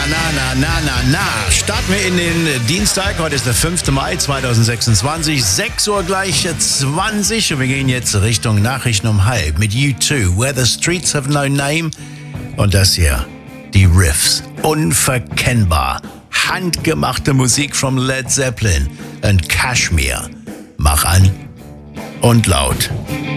Starten wir in den Dienstag. Heute ist der 5. Mai 2026. 6 Uhr gleich 20. Und wir gehen jetzt Richtung Nachrichten um halb mit U2. Where the Streets Have No Name. Und das hier, die Riffs. Unverkennbar. Handgemachte Musik from Led Zeppelin und Kashmir. Mach an und laut.